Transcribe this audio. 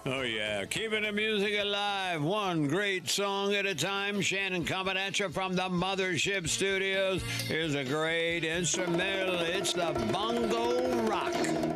Oh, yeah. Keeping the music alive, one great song at a time. Shannon coming at you from the Mothership Studios. Here's a great instrumental. It's the Bongo Rock.